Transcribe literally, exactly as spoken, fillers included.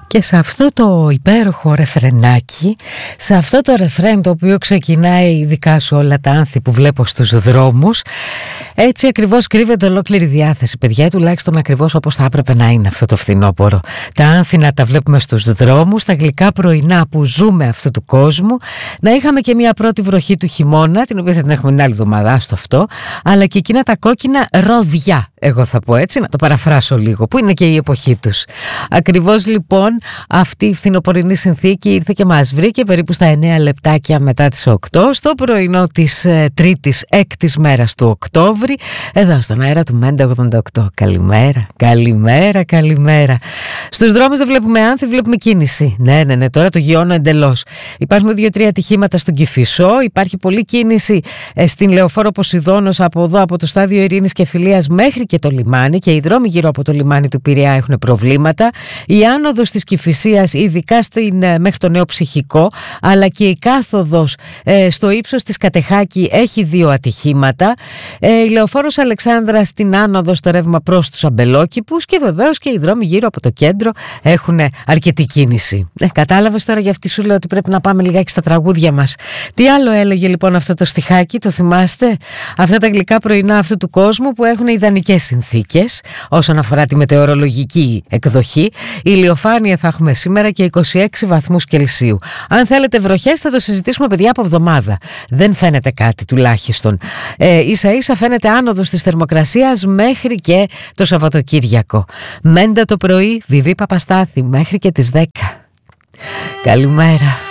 Και σε αυτό το υπέροχο ρεφρενάκι, σε αυτό το ρεφρέν το οποίο ξεκινάει ειδικά σου όλα τα άνθη που βλέπω στους δρόμους, έτσι ακριβώς κρύβεται ολόκληρη διάθεση, παιδιά, τουλάχιστον ακριβώς όπως θα έπρεπε να είναι αυτό το φθινόπωρο. Τα άνθη να τα βλέπουμε στους δρόμους, τα γλυκά πρωινά που ζούμε αυτού του κόσμου, να είχαμε και μια πρώτη βροχή του χειμώνα, την οποία θα την έχουμε την άλλη εβδομάδα στο αυτό, αλλά και εκείνα τα κόκκινα ροδιά, εγώ θα πω έτσι, να το παραφράσω λίγο, που είναι και η εποχή τους. Ακριβώς λοιπόν αυτή η φθινοπορεινή συνθήκη ήρθε και μας βρήκε περίπου στα εννέα λεπτάκια μετά τις οκτώ στο πρωινό της ε, τρίτης έκτης μέρας του Οκτώβρη, εδώ στον αέρα του Μέντα ογδόντα οκτώ. Καλημέρα, καλημέρα, καλημέρα. Στους δρόμους δεν βλέπουμε άνθη, βλέπουμε κίνηση. Ναι, ναι, ναι, τώρα το γιώνω εντελώς. Υπάρχουν δύο-τρία ατυχήματα στον Κηφισό, υπάρχει πολλή κίνηση ε, στην Λεωφόρο Ποσειδώνος από εδώ, από το στάδιο Ειρήνης και Φιλίας μέχρι και το λιμάνι, και οι δρόμοι γύρω από το λιμάνι του Πειραιά έχουν προβλήματα. Η άνοδος της Κηφισίας, ειδικά στην, μέχρι το Νέο Ψυχικό, αλλά και η κάθοδος ε, στο ύψος της Κατεχάκη έχει δύο ατυχήματα. Ε, η Λεωφόρος Αλεξάνδρας στην άνοδο στο ρεύμα προς τους Αμπελόκηπους, και βεβαίως και οι δρόμοι γύρω από το κέντρο έχουν αρκετή κίνηση. Ε, κατάλαβες τώρα, για αυτή σου λέω ότι πρέπει να πάμε λιγάκι στα τραγούδια μας. Τι άλλο έλεγε λοιπόν αυτό το στιχάκι, το θυμάστε? Αυτά τα γλυκά πρωινά αυτού του κόσμου που έχουν ιδανικές συνθήκες όσον αφορά τη μετεωρολογική εκδοχή. Η ηλιοφάνεια θα έχουμε σήμερα και είκοσι έξι βαθμούς Κελσίου. Αν θέλετε βροχές θα το συζητήσουμε, παιδιά, από εβδομάδα. Δεν φαίνεται κάτι τουλάχιστον. Ε, ίσα ίσα φαίνεται άνοδος της θερμοκρασίας μέχρι και το Σαββατοκύριακο. Μέντα το πρωί, Βιβί Παπαστάθη, μέχρι και τις δέκα. Καλημέρα.